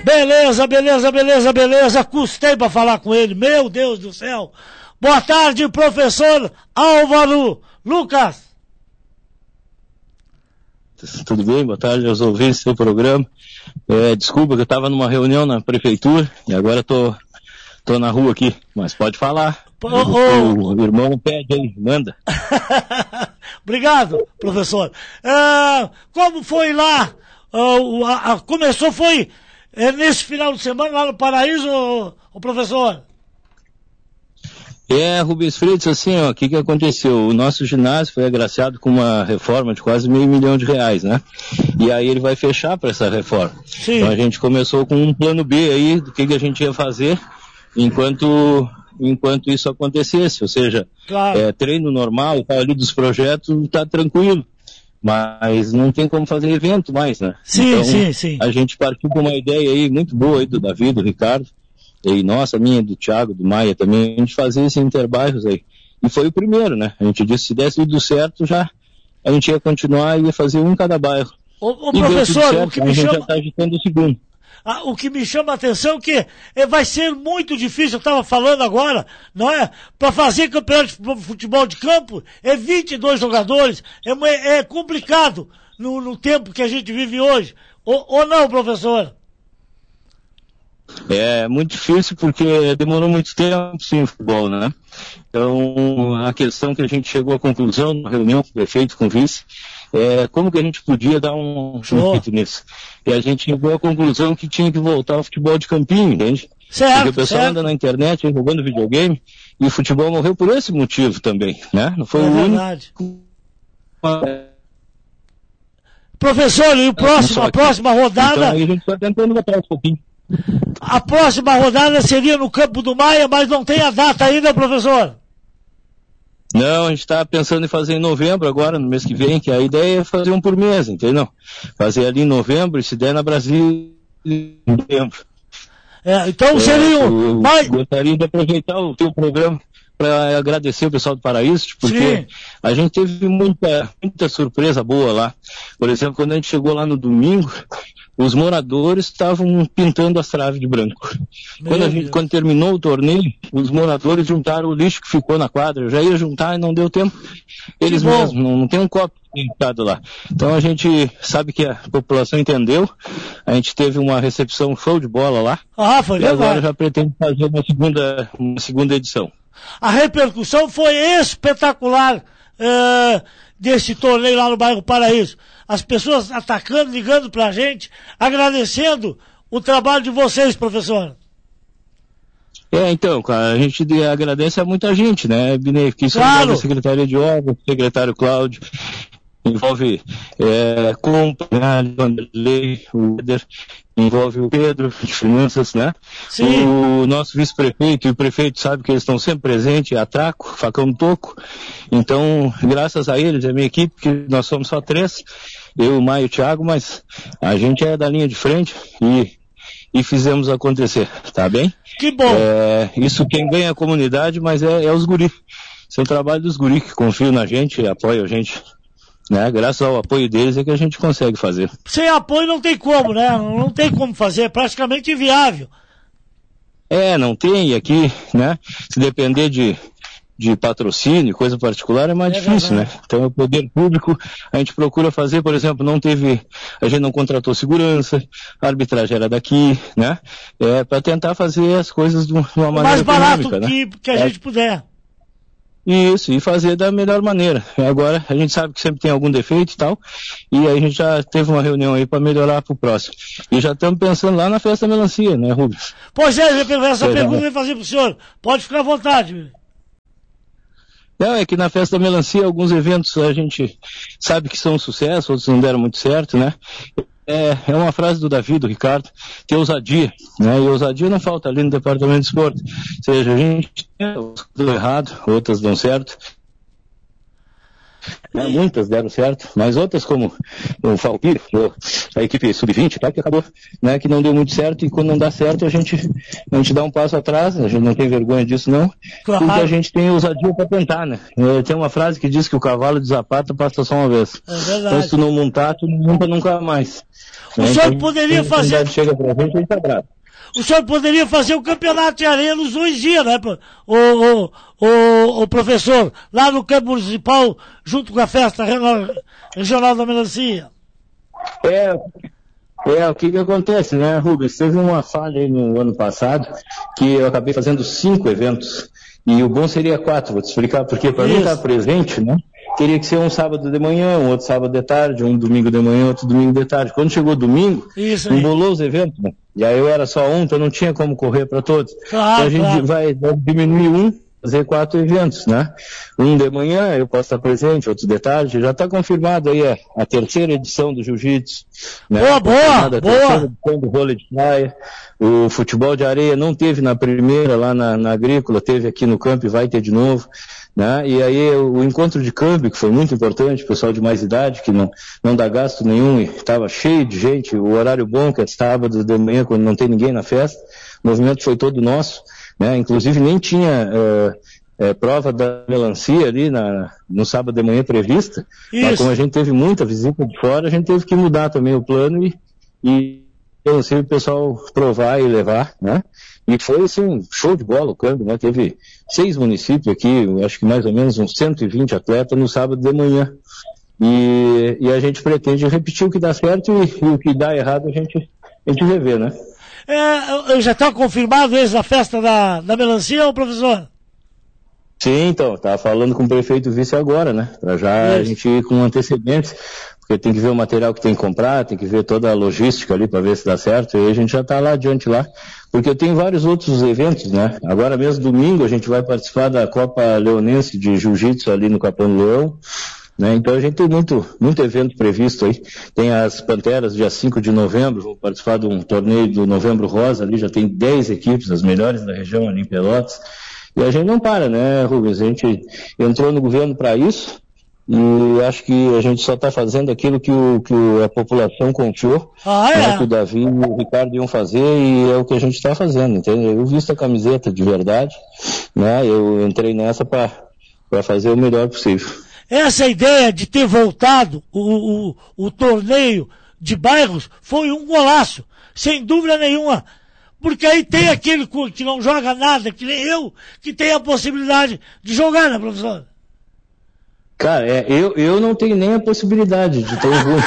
Beleza. Custei pra falar com ele. Meu Deus do céu. Boa tarde, professor Álvaro Lucas. Tudo bem? Boa tarde aos ouvintes do seu programa. Desculpa que eu estava numa reunião na prefeitura e agora tô na rua aqui, mas pode falar. O irmão pede aí, manda. Obrigado, professor. Como foi lá? Começou, foi nesse final de semana lá no Paraíso, o professor? Rubens Freitas, assim, ó, o que aconteceu? O nosso ginásio foi agraciado com uma reforma de quase R$500 mil, né? E aí ele vai fechar para essa reforma. Sim. Então a gente começou com um plano B aí, do que a gente ia fazer enquanto isso acontecesse, ou seja, claro. Treino normal, tá ali dos projetos, tá tranquilo. Mas não tem como fazer evento mais, né? Sim, então, sim. A gente partiu com uma ideia aí muito boa aí do Davi, do Ricardo, e nossa, minha, do Thiago, do Maia também, a gente fazia esse interbairros aí. E foi o primeiro, né? A gente disse, se desse tudo certo, já a gente ia continuar e ia fazer um em cada bairro. Ô professor, certo, o que me a gente chama... já está agitando o segundo. O que me chama a atenção é que vai ser muito difícil, eu estava falando agora, não é? Para fazer campeonato de futebol de campo, 22 jogadores, é complicado no tempo que a gente vive hoje. Ou não, professor? É muito difícil porque demorou muito tempo, sim, o futebol, né? Então, a questão que a gente chegou à conclusão, na reunião com o prefeito, com o vice, como que a gente podia dar um jeito nisso. E a gente chegou à conclusão que tinha que voltar ao futebol de campinho, entende? Certo, porque o pessoal anda na internet jogando videogame e o futebol morreu por esse motivo também, né? Não foi o verdade. único. Professor, e a próxima rodada... Então aí a gente está tentando botar um pouquinho. A próxima rodada seria no Campo do Maia, mas não tem a data ainda, professor? Não, a gente está pensando em fazer em novembro agora, no mês que vem, que a ideia é fazer um por mês, entendeu? Fazer ali em novembro e se der na Brasília em novembro. Então seria eu gostaria de aproveitar o teu programa para agradecer o pessoal do Paraíso, porque a gente teve muita surpresa boa lá. Por exemplo, quando a gente chegou lá no domingo, os moradores estavam pintando as traves de branco. Quando terminou o torneio, os moradores juntaram o lixo que ficou na quadra. Eu já ia juntar e não deu tempo. Eles mesmos, não tem um copo pintado lá. Então a gente sabe que a população entendeu. A gente teve uma recepção show de bola lá. Foi e legal. agora já pretendo fazer uma segunda edição. A repercussão foi espetacular desse torneio lá no bairro Paraíso. As pessoas atacando, ligando pra gente, agradecendo o trabalho de vocês, professor. Então, cara, a gente agradece a muita gente, né, Binei? Que isso envolve a Secretaria de Obras, o secretário Cláudio, envolve compra, né, Vanderlei, o Eder, envolve o Pedro de Finanças, né? Sim. O nosso vice-prefeito e o prefeito sabe que eles estão sempre presentes, Atraco, Facão do Toco. Então, graças a eles, a minha equipe, que nós somos só 3, eu, o Maio e o Thiago, mas a gente é da linha de frente e fizemos acontecer, tá bem? Que bom! Isso quem ganha é a comunidade, mas é os guri. Esse é o trabalho dos guri que confiam na gente e apoiam a gente. Né? Graças ao apoio deles é que a gente consegue fazer. Sem apoio não tem como, né? Não tem como fazer, é praticamente inviável. Não tem, e aqui, né? Se depender de patrocínio, coisa particular, é mais difícil, né? Então, o poder público, a gente procura fazer, por exemplo, a gente não contratou segurança, a arbitragem era daqui, né? Para tentar fazer as coisas de uma maneira mais barato econômica, que a gente puder. Isso, e fazer da melhor maneira. Agora, a gente sabe que sempre tem algum defeito e tal, e aí a gente já teve uma reunião aí para melhorar pro próximo. E já estamos pensando lá na festa da melancia, né, Rubens? Pois essa pergunta eu ia fazer pro senhor. Pode ficar à vontade. Não, é que na festa da melancia, alguns eventos a gente sabe que são um sucesso, outros não deram muito certo, né? É uma frase do Davi, do Ricardo, que é ousadia, né? E ousadia não falta ali no departamento de esporte. Ou seja, a gente deu errado, outras dão certo. Né? Muitas deram certo, mas outras como o Falpir, a equipe sub-20, tá, que acabou, né, que não deu muito certo, e quando não dá certo a gente dá um passo atrás, a gente não tem vergonha disso não, claro. Porque a gente tem ousadia para tentar, né? Tem uma frase que diz que o cavalo de Zapata passa só uma vez. É verdade. Então se tu não montar, tu não monta nunca mais. O senhor poderia fazer... Chega pra gente, a gente agrada. O senhor poderia fazer o campeonato de areia nos 2 dias, né? O professor, lá no campo municipal, junto com a festa regional da melancia. O que acontece, né, Rubens? Teve uma falha aí no ano passado, que eu acabei fazendo 5 eventos, e o bom seria 4, vou te explicar, porque para mim estar presente, né, teria que ser um sábado de manhã, um outro sábado de tarde, um domingo de manhã, outro domingo de tarde. Quando chegou domingo, embolou os eventos, né? E aí eu era só um, então não tinha como correr para todos. Claro, então a gente vai diminuir fazer 4 eventos, né? Um de manhã eu posso estar presente, outro de tarde, já está confirmado aí a 3ª edição do Jiu-Jitsu. Né? Boa! 3ª edição do vôlei de praia. O futebol de areia não teve na primeira, lá na Agrícola, teve aqui no campo e vai ter de novo. Né? E aí o encontro de câmbio, que foi muito importante, pessoal de mais idade, que não dá gasto nenhum, e estava cheio de gente, o horário bom, que é sábado de manhã, quando não tem ninguém na festa, o movimento foi todo nosso, né? Inclusive nem tinha prova da melancia ali no sábado de manhã prevista, mas como a gente teve muita visita de fora, a gente teve que mudar também o plano e o pessoal provar e levar, né? E foi assim, show de bola o câmbio, né? Teve 6 municípios aqui, acho que mais ou menos uns 120 atletas no sábado de manhã. E a gente pretende repetir o que dá certo e o que dá errado a gente revê, né? Já está confirmado esse a festa da melancia, ô professor? Sim, então, estava falando com o prefeito e vice agora, né? Para já a gente ir com antecedentes, porque tem que ver o material que tem que comprar, tem que ver toda a logística ali para ver se dá certo, e a gente já está lá adiante lá, porque eu tenho vários outros eventos, né? Agora mesmo domingo a gente vai participar da Copa Leonense de Jiu-Jitsu ali no Capão do Leão, né? Então a gente tem muito evento previsto aí. Tem as Panteras dia 5 de novembro, vou participar de um torneio do Novembro Rosa ali, já tem 10 equipes, as melhores da região ali em Pelotas. E a gente não para, né, Rubens? A gente entrou no governo para isso e acho que a gente só está fazendo aquilo que a população confiou, né, que o Davi e o Ricardo iam fazer, e é o que a gente está fazendo, entende? Eu visto a camiseta de verdade, né? Eu entrei nessa para fazer o melhor possível. Essa ideia de ter voltado o torneio de bairros foi um golaço, sem dúvida nenhuma. Porque aí tem aquele que não joga nada, que nem eu, que tem a possibilidade de jogar, né, professor? Cara, eu não tenho nem a possibilidade de ter um gol.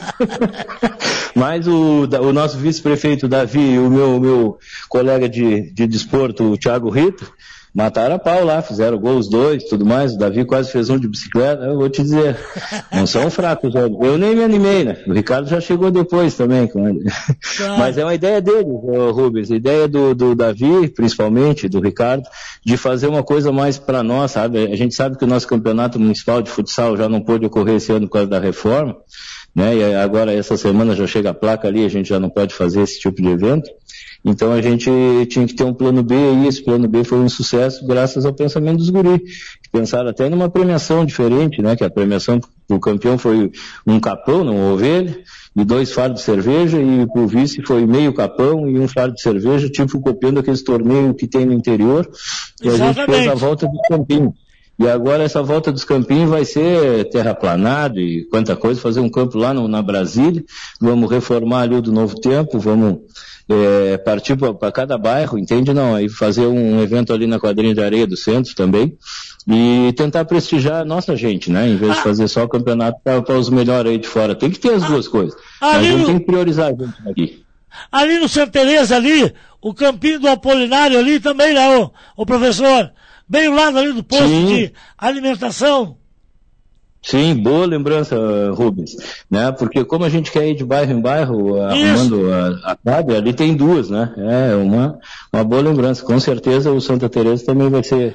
Mas o nosso vice-prefeito Davi e o meu colega de desporto, o Thiago Rito, mataram a pau lá, fizeram gol os dois, tudo mais. O Davi quase fez um de bicicleta. Eu vou te dizer, não são fracos. Eu nem me animei, né? O Ricardo já chegou depois também com ele. Claro. Mas é uma ideia dele, Rubens, a ideia do Davi, principalmente, do Ricardo, de fazer uma coisa mais para nós, sabe? A gente sabe que o nosso campeonato municipal de futsal já não pôde ocorrer esse ano por causa da reforma, né? E agora essa semana já chega a placa ali, a gente já não pode fazer esse tipo de evento. Então a gente tinha que ter um plano B, e esse plano B foi um sucesso graças ao pensamento dos guris, que pensaram até numa premiação diferente, né? Que a premiação pro campeão foi um capão, não uma ovelha, e 2 fardos de cerveja, e pro vice foi meio capão e um fardo de cerveja, tipo copiando aqueles torneios que tem no interior. E exatamente. A gente fez a volta dos campinhos. E agora essa volta dos campinhos vai ser terraplanado e quanta coisa, fazer um campo lá na Brasília, vamos reformar ali o do Novo Tempo, vamos partir para cada bairro, entende? Não, aí fazer um evento ali na quadrinha de areia do centro também, e tentar prestigiar a nossa gente, né? Em vez de fazer só o campeonato para os melhores aí de fora. Tem que ter as duas coisas. A gente tem que priorizar a gente aqui. Ali no Santa Teresa ali, o campinho do Apolinário ali também, né, o professor? Bem ao lado ali do posto de alimentação. Sim, boa lembrança, Rubens, né? Porque como a gente quer ir de bairro em bairro, arrumando a quadra, ali tem 2, né? É uma boa lembrança. Com certeza o Santa Teresa também vai ser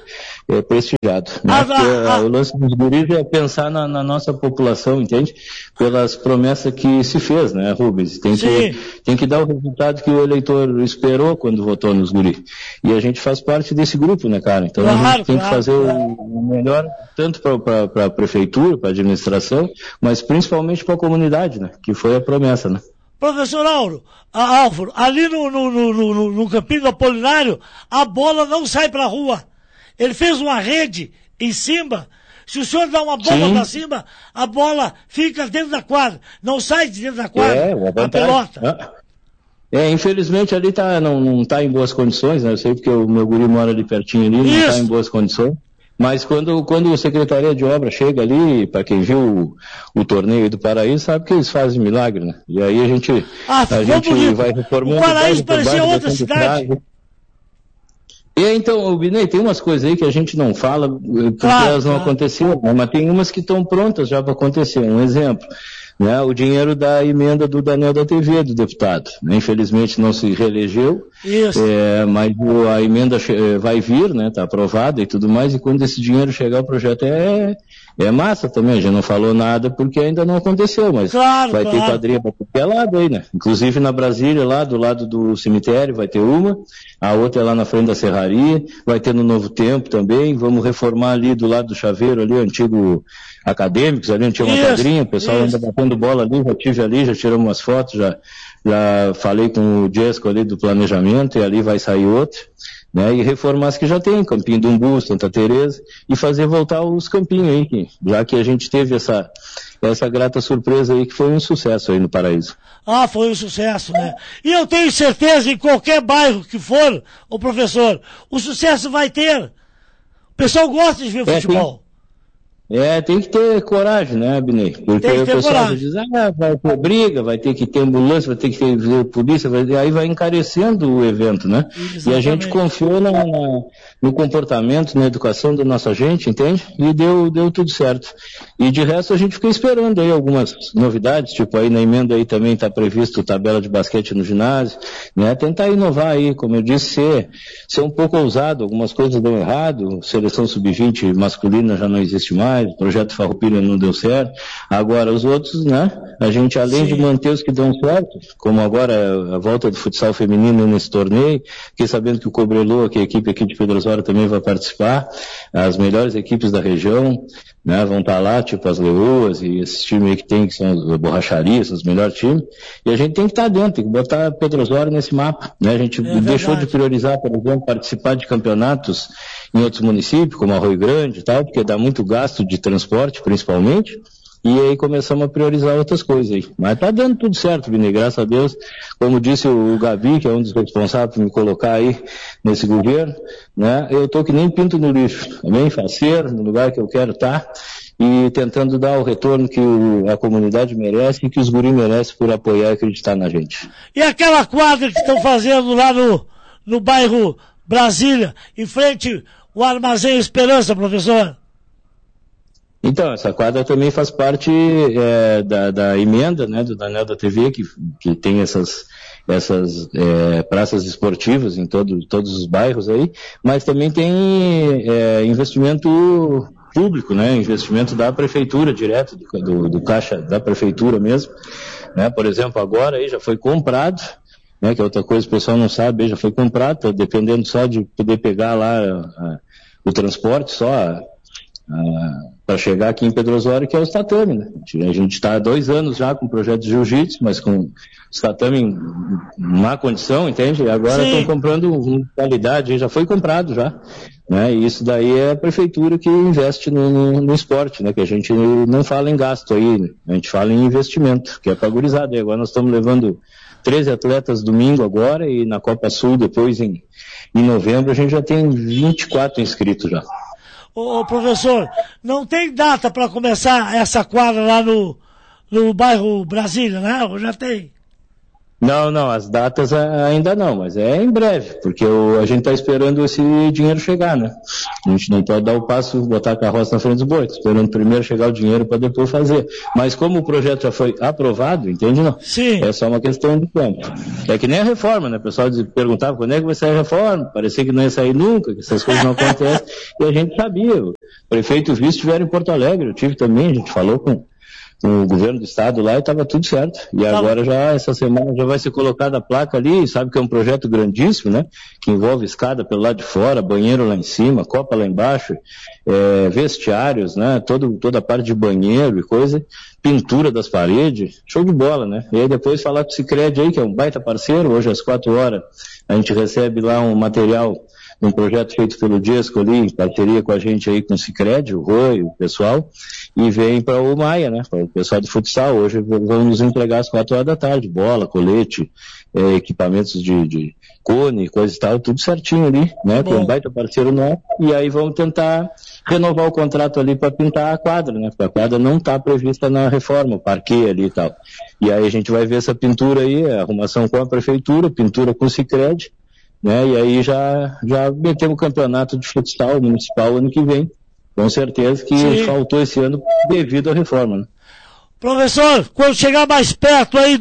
prestigiado. Né? O lance dos guris é pensar na nossa população, entende? Pelas promessas que se fez, né, Rubens? Tem que dar o resultado que o eleitor esperou quando votou nos guris. E a gente faz parte desse grupo, né, cara? Então a gente tem que fazer o melhor, tanto para a prefeitura, para a administração, mas principalmente para a comunidade, né? Que foi a promessa, né? Professor Álvaro, ali no Campinho do Apolinário, a bola não sai pra rua. Ele fez uma rede em cima. Se o senhor dá uma bola pra cima, a bola fica dentro da quadra. Não sai de dentro da quadra, a pelota. Infelizmente ali não tá em boas condições, né? Eu sei porque o meu guri mora ali pertinho ali, não tá em boas condições. Mas quando a Secretaria de Obra chega ali, para quem viu o torneio do Paraíso, sabe que eles fazem milagre, né? E aí a gente vai reformando. O Paraíso parecia outra cidade. E então, Binei, tem umas coisas aí que a gente não fala, porque elas não aconteceram, né? Mas tem umas que estão prontas já para acontecer. Um exemplo, né? O dinheiro da emenda do Daniel da TV, do deputado. Infelizmente não se reelegeu, mas a emenda vai vir, né? Está aprovada e tudo mais, e quando esse dinheiro chegar, o projeto é massa também. A gente não falou nada porque ainda não aconteceu, mas vai ter quadrilha para qualquer lado aí, né? Inclusive na Brasília, lá do lado do cemitério, vai ter uma, a outra é lá na frente da Serraria, vai ter no Novo Tempo também, vamos reformar ali do lado do Chaveiro, ali o antigo Acadêmicos, ali onde tinha uma quadrinha, o pessoal anda batendo bola ali, já tive ali, já tiramos umas fotos, já falei com o Jesco ali do planejamento, e ali vai sair outro, né, e reformar as que já tem, Campinho do Umbu, Santa Teresa, e fazer voltar os campinhos aí, já que a gente teve essa grata surpresa aí, que foi um sucesso aí no Paraíso. Foi um sucesso, né? E eu tenho certeza, em qualquer bairro que for, o professor, o sucesso vai ter. O pessoal gosta de ver futebol. Tem que ter coragem, né, Binei? Porque o pessoal diz, vai ter briga, vai ter que ter ambulância, vai ter que ter polícia, aí vai encarecendo o evento, né? Exatamente. E a gente confiou no comportamento, na educação da nossa gente, entende? E deu tudo certo. E de resto a gente fica esperando aí algumas novidades, tipo aí na emenda aí também está previsto tabela de basquete no ginásio, né? Tentar inovar aí, como eu disse, ser um pouco ousado, algumas coisas dão errado, seleção sub-20 masculina já não existe mais, o projeto Farroupilha não deu certo, agora os outros, né, a gente além de manter os que dão certo, como agora a volta do futsal feminino nesse torneio, fiquei sabendo que o Cobreloa, que é a equipe aqui de Pedro Osório também vai participar, as melhores equipes da região, né, vão estar lá, tipo as Leoas e esses times aí que são as Borracharias, os melhores times, e a gente tem que estar dentro, tem que botar Pedro Osório nesse mapa, né, a gente deixou de priorizar, por exemplo, participar de campeonatos em outros municípios, como Arroio Grande e tal, porque dá muito gasto de transporte, principalmente, e aí começamos a priorizar outras coisas aí. Mas tá dando tudo certo, Vini, graças a Deus. Como disse o Gabi, que é um dos responsáveis por me colocar aí nesse governo, né, eu tô que nem pinto no lixo, também faceiro, no lugar que eu quero estar, e tentando dar o retorno que a comunidade merece e que os guris merecem por apoiar e acreditar na gente. E aquela quadra que estão fazendo lá no bairro Brasília, em frente ao Armazém Esperança, professor? Então, essa quadra também faz parte da emenda, né, do Daniel da TV, que tem essas praças esportivas em todos os bairros aí, mas também tem investimento público, né, investimento da prefeitura direto, do caixa da prefeitura mesmo, né, por exemplo, agora aí já foi comprado, né, que é outra coisa que o pessoal não sabe, aí já foi comprado, tá dependendo só de poder pegar lá o transporte só para chegar aqui em Pedro Osório, que é os tatame, né? A gente está há 2 anos já com o projeto de jiu-jitsu, mas com os tatame em má condição, entende? E agora estão comprando com qualidade, já foi comprado já, né? E isso daí é a prefeitura que investe no esporte, né? Que a gente não fala em gasto aí, né? A gente fala em investimento, que é para gurizada. E agora nós estamos levando 13 atletas domingo agora, e na Copa Sul depois em novembro a gente já tem 24 inscritos já. Ô, professor, não tem data para começar essa quadra lá no bairro Brasília, né? Ou já tem? Não, as datas ainda não, mas é em breve, porque a gente está esperando esse dinheiro chegar, né? A gente não pode dar o passo, botar a carroça na frente dos bois, esperando primeiro chegar o dinheiro para depois fazer. Mas como o projeto já foi aprovado, entende não? Sim. É só uma questão de tempo. É que nem a reforma, né? O pessoal perguntava quando é que vai sair a reforma, parecia que não ia sair nunca, que essas coisas não acontecem, e a gente sabia. O prefeito e o vice estiveram em Porto Alegre, eu tive também, a gente falou com o governo do estado lá e estava tudo certo. E agora já, essa semana, já vai ser colocada a placa ali, sabe que é um projeto grandíssimo, né? Que envolve escada pelo lado de fora, banheiro lá em cima, copa lá embaixo, vestiários, né? Toda a parte de banheiro e coisa, pintura das paredes, show de bola, né? E aí depois falar com o Sicredi aí, que é um baita parceiro, hoje às 4 horas a gente recebe lá um material um projeto feito pelo Diesco ali, em parceria com a gente aí com o Sicredi, o Rui, o pessoal, e vem para o Maia, né, para o pessoal do futsal. Hoje vão nos entregar às 4 horas da tarde, bola, colete, equipamentos de cone, coisa e tal, tudo certinho ali, né, com um baita parceiro nosso, e aí vamos tentar renovar o contrato ali para pintar a quadra, né, porque a quadra não está prevista na reforma, o parquê ali e tal. E aí a gente vai ver essa pintura aí, a arrumação com a prefeitura, pintura com o Sicredi, né? E aí já metemos o campeonato de futsal municipal ano que vem. Com certeza que Sim. faltou esse ano devido à reforma, né? Professor, quando chegar mais perto aí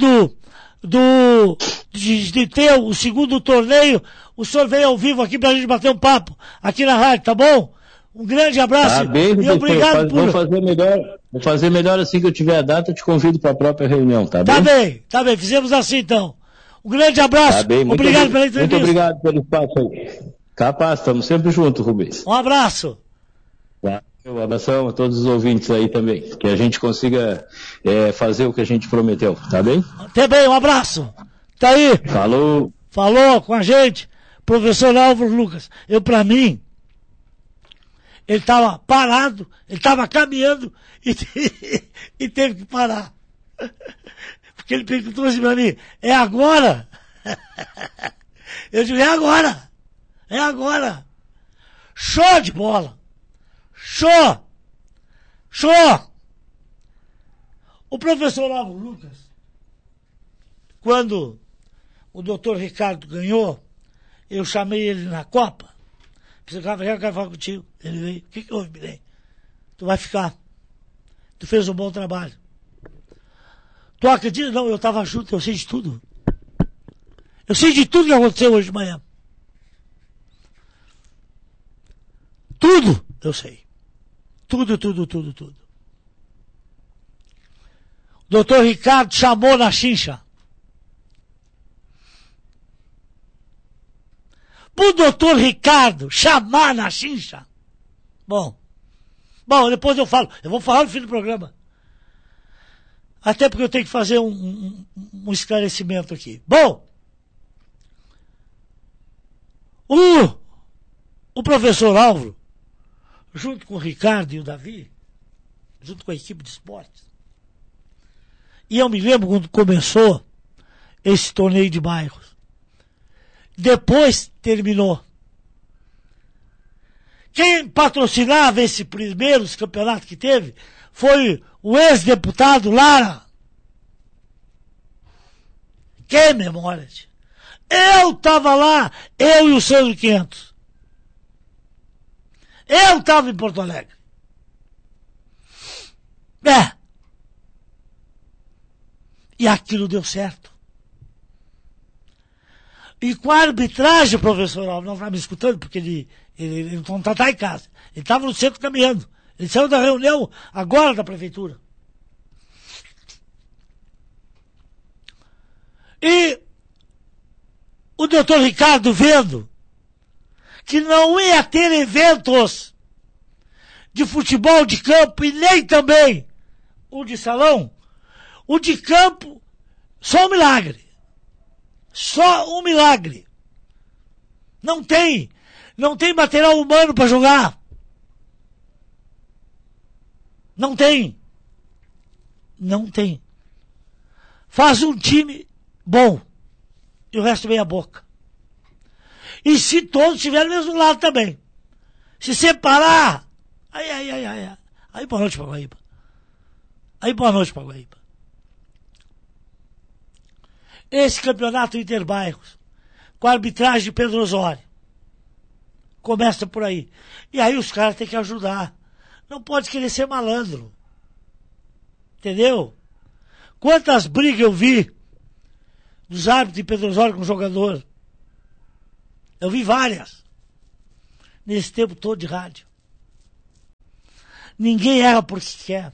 de ter o segundo torneio, o senhor vem ao vivo aqui pra gente bater um papo aqui na rádio, tá bom? Um grande abraço e obrigado por... Vou fazer melhor assim que eu tiver a data, eu te convido para a própria reunião, tá bem? Tá bem, fizemos assim então. Um grande abraço. Tá bem, obrigado pela entrevista. Muito obrigado pelo espaço aí. Capaz, estamos sempre juntos, Rubens. Um abraço. Um abração a todos os ouvintes aí também. Que a gente consiga fazer o que a gente prometeu, tá bem? Até bem, um abraço. Tá aí. Falou. Falou com a gente, professor Álvaro Lucas. Pra mim, ele estava parado, ele estava caminhando e teve que parar. Porque ele perguntou assim pra mim, é agora? Eu digo, é agora. Show de bola. Show. O professor Álvaro Lucas, quando o doutor Ricardo ganhou, eu chamei ele na Copa. Eu quero falar contigo. Ele veio, o que houve, Mirei? Tu vai ficar. Tu fez um bom trabalho. Tu acredita? Não, eu estava junto, eu sei de tudo. Eu sei de tudo que aconteceu hoje de manhã. Tudo, eu sei. Tudo. O doutor Ricardo chamou na chincha. O doutor Ricardo chamar na chincha. Bom, depois eu vou falar no fim do programa. Até porque eu tenho que fazer um esclarecimento aqui. Bom, o professor Álvaro, junto com o Ricardo e o Davi, junto com a equipe de esportes, e eu me lembro quando começou esse torneio de bairros. Depois terminou. Quem patrocinava esse primeiros campeonato que teve foi o ex-deputado Lara. Que memória! Eu estava lá, eu e o Sandro 500. Eu estava em Porto Alegre. E aquilo deu certo. E com a arbitragem, professor Alves, não estava me escutando, porque ele não está em casa. Ele estava no centro caminhando. Ele saiu da reunião agora da prefeitura. E o doutor Ricardo vendo que não ia ter eventos de futebol de campo e nem também o de salão, o de campo, só um milagre. Só um milagre. Não tem material humano para jogar. Não tem. Faz um time bom e o resto vem a boca. E se todos estiverem do mesmo lado também. Se separar, aí boa noite, Paguaíba. esse campeonato interbairros, com a arbitragem de Pedro Osório. Começa por aí. E aí os caras têm que ajudar. Não pode querer ser malandro. Entendeu? Quantas brigas eu vi dos árbitros de Pedro Osório com o jogador? Eu vi várias. Nesse tempo todo de rádio. Ninguém erra porque quer.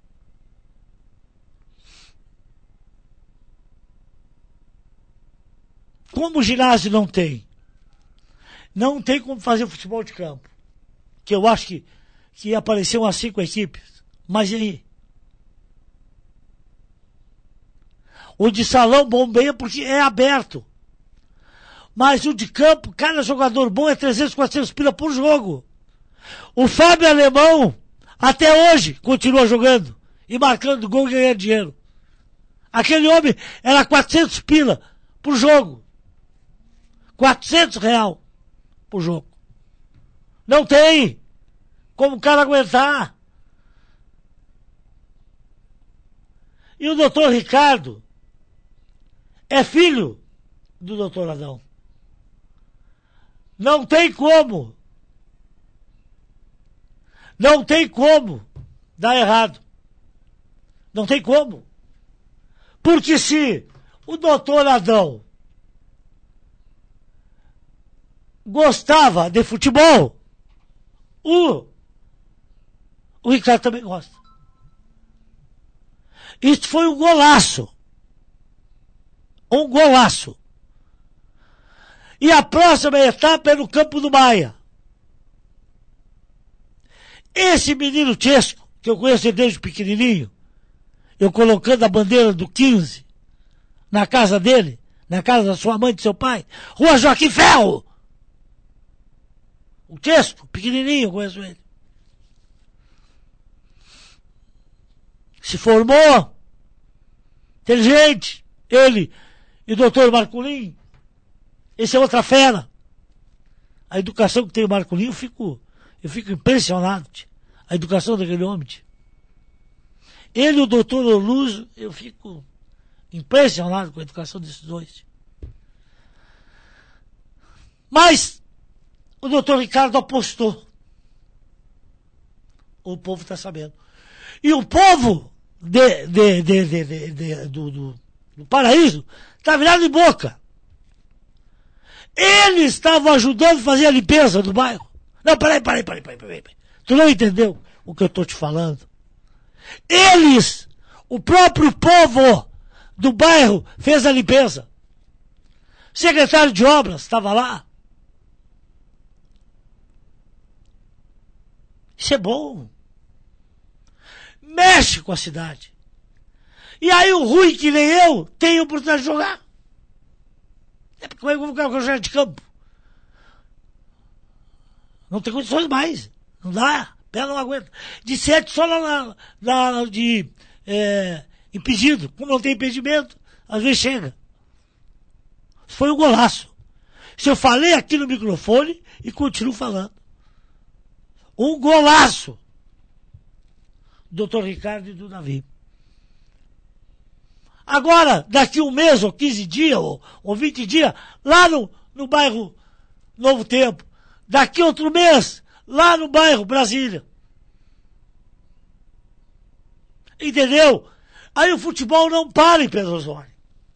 Como o ginásio não tem como fazer futebol de campo, que eu acho que ia aparecer umas 5 equipes, mas e aí? O de salão bombeia porque é aberto, mas o de campo, cada jogador bom é 300, 400 pila por jogo. O Fábio Alemão, até hoje, continua jogando e marcando gol e ganhando dinheiro. Aquele homem era 400 pila por jogo. 400 real por jogo. Não tem como o cara aguentar. E o doutor Ricardo é filho do doutor Adão. Não tem como. Não tem como dar errado. Não tem como. Porque se o doutor Adão gostava de futebol, o Ricardo também gosta. Isso foi um golaço. Um golaço. E a próxima etapa é no Campo do Maia. Esse menino Chesco, que eu conheço desde pequenininho, eu colocando a bandeira do 15 na casa dele, na casa da sua mãe e do seu pai, Rua Joaquim Ferro. O Chesco, pequenininho, eu conheço ele. Se formou, inteligente, ele e o doutor Marculin. Esse é outra fera. A educação que tem o Marculin, eu fico impressionado. A educação daquele homem. Ele e o doutor Oluso, eu fico impressionado com a educação desses dois. Mas o doutor Ricardo apostou. O povo está sabendo. E o povo do Paraíso está virado de boca. Ele estava ajudando a fazer a limpeza do bairro. Não, peraí. Tu não entendeu o que eu estou te falando? Eles, o próprio povo do bairro, fez a limpeza. O secretário de obras estava lá. Isso é bom. Mexe com a cidade. E aí o Rui, que nem eu, tem a oportunidade de jogar. É porque como é que eu vou jogar de campo? Não tem condições mais. Não dá. A perna não aguenta. De 7 só impedido. Como não tem impedimento, às vezes chega. Foi um golaço. Se eu falei aqui no microfone e continuo falando. Um golaço. Doutor Ricardo e do Davi. Agora, daqui um mês, ou 15 dias, ou 20 dias, lá no bairro Novo Tempo. Daqui outro mês, lá no bairro Brasília. Entendeu? Aí o futebol não para em Pedro Osório.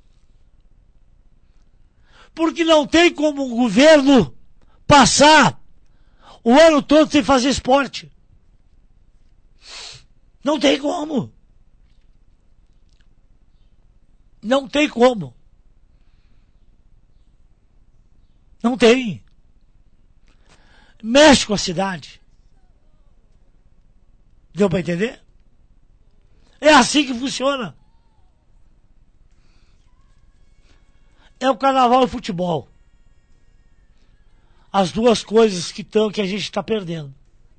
Porque não tem como um governo passar o ano todo sem fazer esporte. Não tem como. Não tem como. Não tem. Mexe com a cidade. Deu para entender? É assim que funciona. É o carnaval e o futebol. As duas coisas que a gente está perdendo.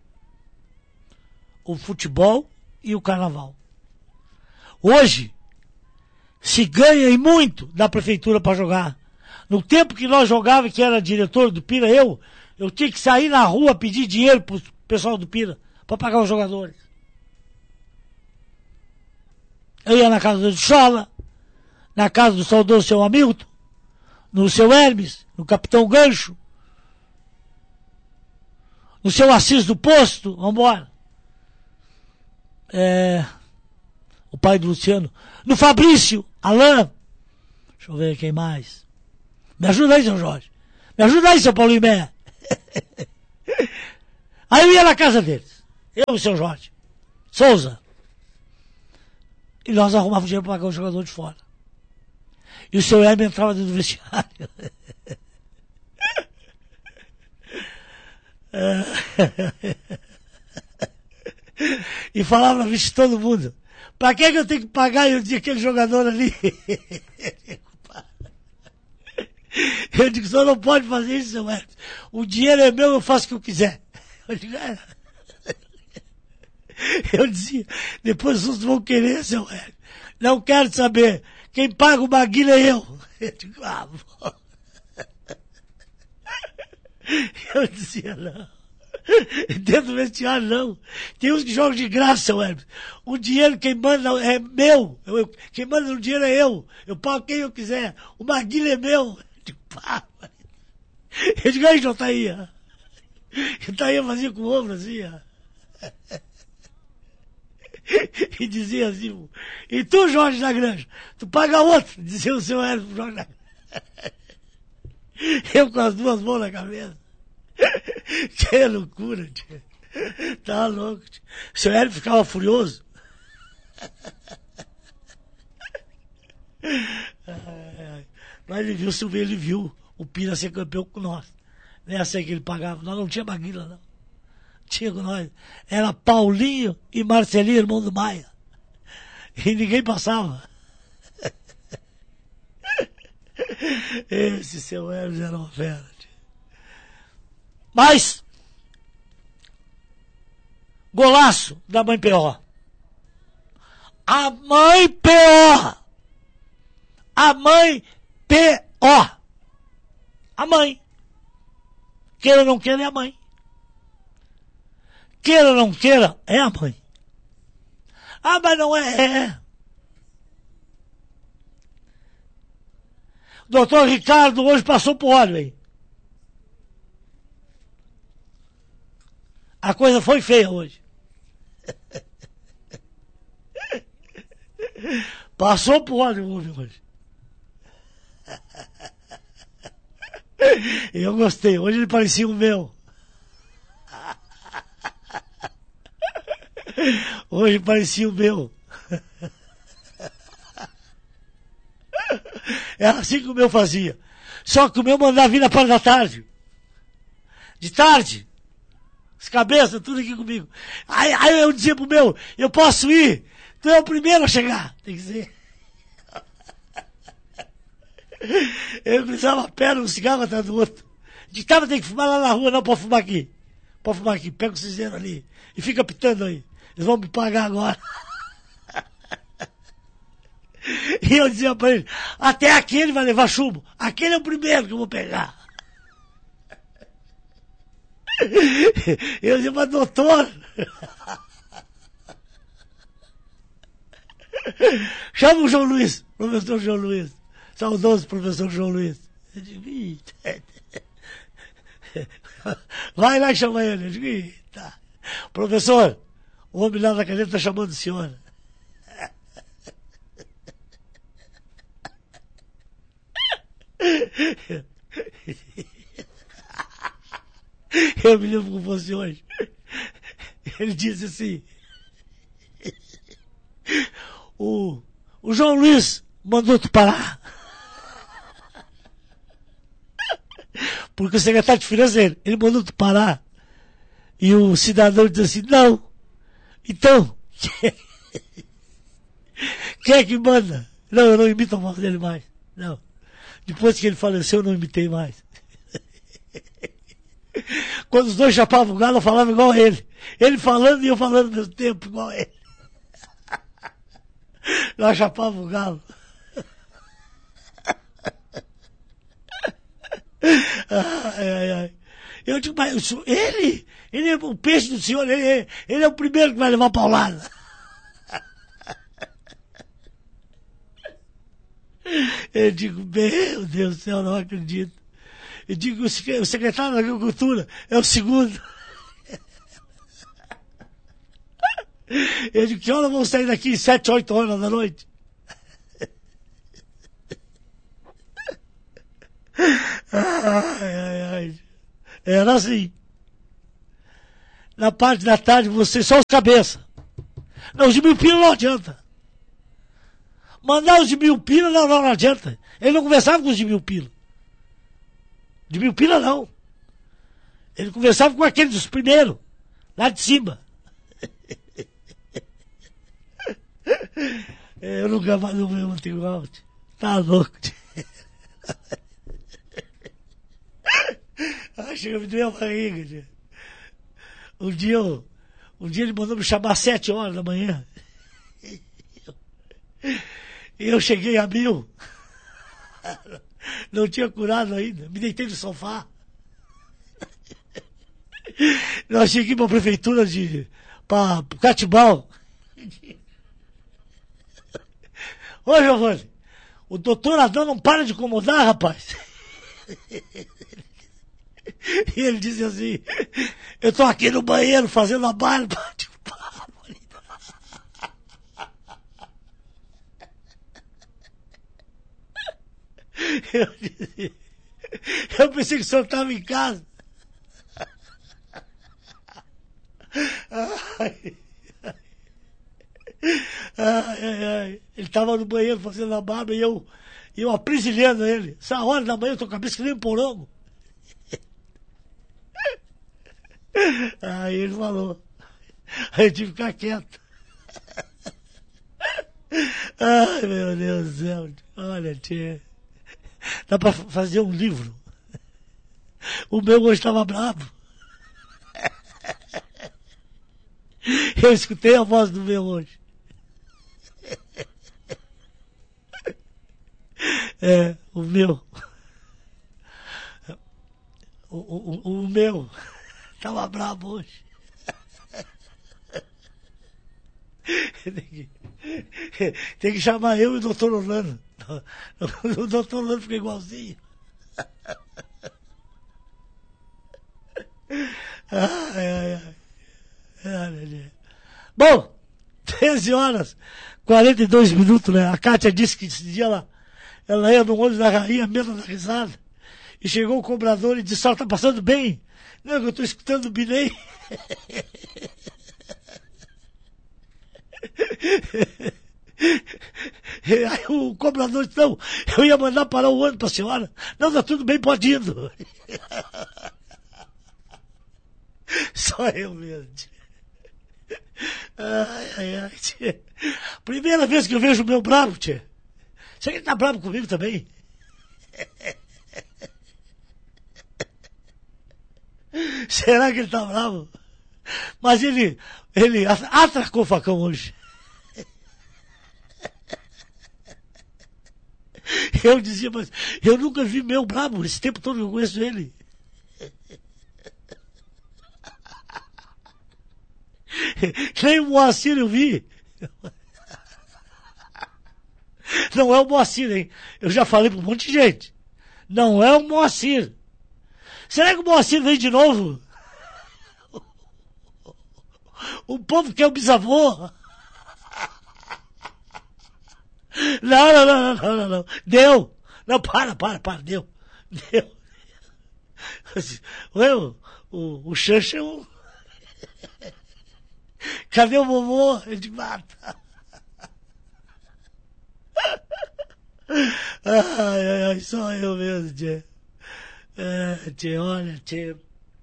O futebol e o carnaval. Hoje, se ganha e muito da prefeitura para jogar. No tempo que nós jogávamos, que era diretor do Pira, eu tinha que sair na rua pedir dinheiro pro pessoal do Pira para pagar os jogadores. Eu ia na casa do Chola, na casa do saudoso seu Hamilton, no seu Hermes, no Capitão Gancho, no seu Assis do Posto, vambora. O pai do Luciano, no Fabrício, Alain, deixa eu ver quem mais. Me ajuda aí, seu Jorge. Me ajuda aí, seu Paulinho Meia. Aí eu ia na casa deles. Eu e o seu Jorge Souza. E nós arrumávamos dinheiro para pagar o jogador de fora. E o seu Hermes entrava dentro do vestiário. E falava na vista de todo mundo: pra que eu tenho que pagar eu disse aquele jogador ali? Eu digo: só não pode fazer isso, seu Hermes. O dinheiro é meu, eu faço o que eu quiser. Eu digo: eu dizia: depois vocês vão querer, seu Hermes. Não quero saber. Quem paga o Maguila é eu. Eu digo: bom. Eu dizia: não. Dentro do vestiário, não. Tem uns que jogam de graça, seu Hermes. O dinheiro quem manda é meu. Quem manda o dinheiro é eu. Eu pago quem eu quiser. O Maguila é meu. Eu digo: pá. Eu digo: aí, Jotaía. Jotaía fazia com o ombro assim, ó. E dizia assim: e tu, Jorge da Granja, tu paga outro, dizia o seu Hermes pro Jorge da Granja. Eu com as duas mãos na cabeça. Que loucura, tio. Tá louco, tio. O seu Hermes ficava furioso. Mas ele viu o Pira ser campeão com nós. Nem assim que ele pagava. Nós não tinha Maguila, não. Tinha com nós. Era Paulinho e Marcelinho, irmão do Maia. E ninguém passava. Esse seu Hermes era uma fera. Tio. Mas, golaço da mãe P.O. A mãe P.O. A mãe P.O. A mãe. Queira ou não queira, é a mãe. Queira ou não queira, é a mãe. Ah, mas não é. O doutor Ricardo hoje passou por óleo aí. A coisa foi feia hoje. Passou por óleo hoje. Eu gostei. Hoje ele parecia o meu. Hoje parecia o meu. Era assim que o meu fazia. Só que o meu mandava vir na parte da tarde. De tarde. As cabeças, tudo aqui comigo. Aí eu dizia pro meu: eu posso ir? Tu é o primeiro a chegar. Tem que ser. Eu cruzava a perna, um cigarro atrás do outro. Ditava: tem que fumar lá na rua, não pode fumar aqui. Pode fumar aqui, pega o cinzeiro ali. E fica pitando aí. Eles vão me pagar agora. E eu dizia pra ele: até aqui ele vai levar chumbo. Aquele é o primeiro que eu vou pegar. Eu dizia: mas doutor, chama o João Luiz, professor João Luiz. Saudoso professor João Luiz. Eu digo: vai lá e chama ele. Eu digo: tá. Professor, o homem lá na cadeira está chamando o senhor. Eu me lembro como fosse hoje. Ele disse assim: o João Luiz mandou tu parar. Porque o secretário de finanças, ele mandou tu parar. E o cidadão disse assim: não. Então, quem é que manda? Não, eu não imito a voz dele mais. Não. Depois que ele faleceu, eu não imitei mais. Quando os dois chapavam o galo, eu falava igual a ele. Ele falando e eu falando ao mesmo tempo, igual a ele. Nós chapávamos o galo. Ai. Eu digo: mas ele é o peixe do senhor, ele é o primeiro que vai levar paulada. Eu digo, meu Deus do céu, não acredito. Eu digo, o secretário da Agricultura é o segundo. Eu digo, que hora vão sair daqui? 7, 8 horas da noite. Ai. Era assim. Na parte da tarde, você só os cabeça. Não, os de 1000 pila não adianta. Mandar os de 1000 pila não adianta. Ele não conversava com os de 1000 pila. De 1000 pila não. Ele conversava com aqueles dos primeiros, lá de cima. Eu nunca mais não vi um igual. Tá louco. Ai, chega, me doeu a barriga. Tia. Um dia ele mandou me chamar às 7 horas da manhã. E eu cheguei a 1000. Não tinha curado ainda. Me deitei no sofá. Nós seguimos a prefeitura para Catibal. Ô, Giovanni, o doutor Adão não para de incomodar, rapaz. E ele disse assim, eu tô aqui no banheiro fazendo a barba. Eu pensei que o senhor estava em casa. Ai. Ele estava no banheiro fazendo a barba e eu aprisilhando ele. Essa hora da manhã eu tô com a cabeça que nem um porongo. Aí ele falou. Aí eu tive que ficar quieto. Ai, meu Deus do céu. Olha, tia. Dá pra fazer um livro. O meu hoje estava bravo. Eu escutei a voz do meu hoje. É, o meu. O meu. Estava bravo hoje. Tem que chamar eu e o doutor Orlando. O doutor Orlando fica igualzinho. Ai. Bom, 13 horas, 42 minutos, né? A Kátia disse que esse dia ela ia no olho da rainha mesmo da risada. E chegou o cobrador e disse, tá passando bem? Não, eu tô escutando o Binei. Aí o cobrador disse, não, eu ia mandar parar o ônibus pra senhora. Não, tá tudo bem, pode ir. Só eu mesmo. Ai, tia. Primeira vez que eu vejo o meu bravo, tia. Será que ele tá bravo comigo também? Será que ele tá bravo? Mas ele atracou o facão hoje. Eu dizia, mas eu nunca vi meu bravo esse tempo todo que eu conheço ele. Nem o Moacir eu vi. Não é o Moacir, hein? Eu já falei pra um monte de gente. Não é o Moacir. Será que o Moacir vem de novo? O povo quer o bisavô. Não. Deu. Não, para. Deu. O Xanxa é um... Cadê o vovô? Ele mata. Ai, só eu mesmo, tia. Tia, olha, tia.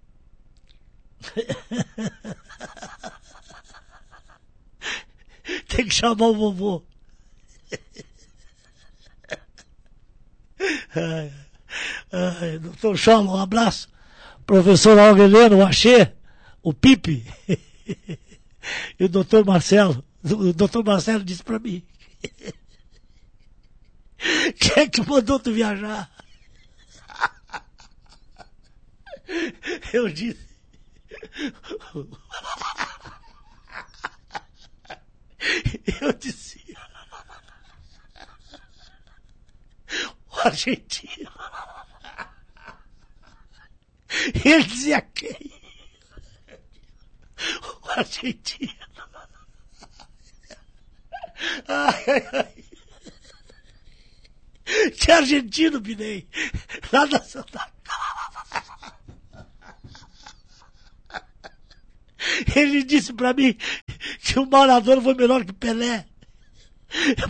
Tem que chamar o vovô. Doutor Chola, um abraço. Professor Algueleno, o Axê, o Pipe e o doutor Marcelo. O doutor Marcelo disse pra mim. Quem é que mandou tu viajar? Eu disse. argentino. Ele dizia quem? O argentino. Ai, ai, ai. Que argentino, Binei. Lá da Santa. Ele disse pra mim que o Maradona foi melhor que Pelé.